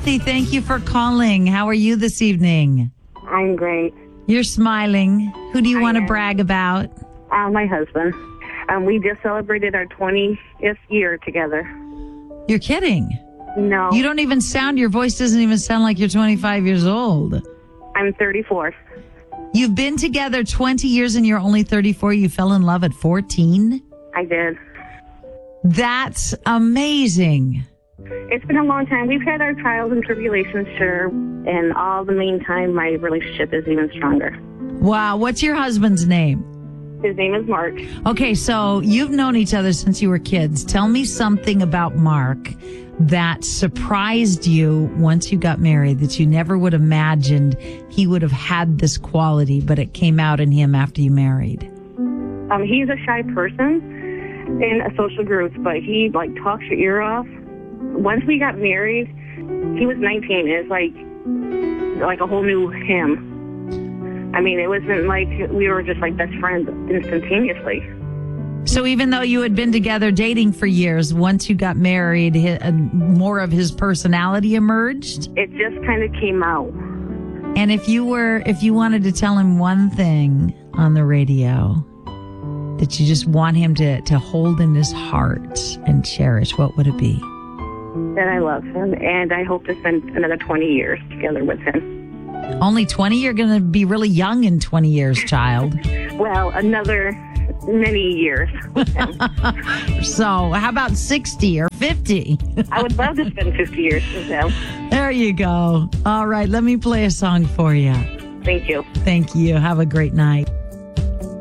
Kathy, thank you for calling. How are you this evening? I'm great. You're smiling. Who do you want to brag about? My husband. We just celebrated our 20th year together. You're kidding. No. You don't even sound, your voice doesn't even sound like you're 25 years old. I'm 34. You've been together 20 years and you're only 34. You fell in love at 14? I did. That's amazing. It's been a long time. We've had our trials and tribulations, sure. And all the meantime, my relationship is even stronger. Wow. What's your husband's name? His name is Mark. Okay, so you've known each other since you were kids. Tell me something about Mark that surprised you once you got married, that you never would have imagined he would have had this quality, but it came out in him after you married. He's a shy person in a social group, but he talks your ear off. Once we got married, he was 19. It's like a whole new him. I mean, it wasn't like we were just like best friends instantaneously. So even though you had been together dating for years, once you got married, more of his personality emerged? It just kind of came out. And if you wanted to tell him one thing on the radio that you just want him to hold in his heart and cherish, what would it be? That I love him, and I hope to spend another 20 years together with him. Only 20? You're going to be really young in 20 years, child. Well, another many years with him. So how about 60 or 50? I would love to spend 50 years with him. There you go. All right, let me play a song for you. Thank you. Thank you. Have a great night.